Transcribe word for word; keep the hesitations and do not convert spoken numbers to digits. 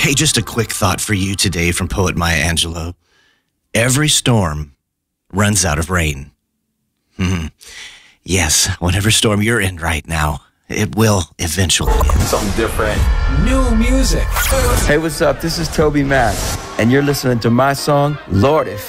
Hey, just a quick thought for you today from poet Maya Angelou. Every storm runs out of rain. Hmm. Yes, whatever storm you're in right now, it will eventually end. Something different. New music. Hey, what's up? This is Toby Mac, and you're listening to my song, Lord, It